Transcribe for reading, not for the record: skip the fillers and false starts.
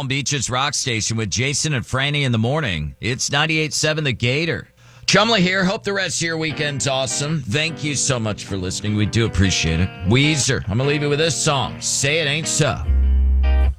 Palm Beach's rock station with Jason and Franny in the morning. It's 98.7 The Gator. Chumley here. Hope the rest of your weekend's awesome. Thank you so much for listening. We do appreciate it. Weezer, I'm going to leave you with this song. Say It Ain't So.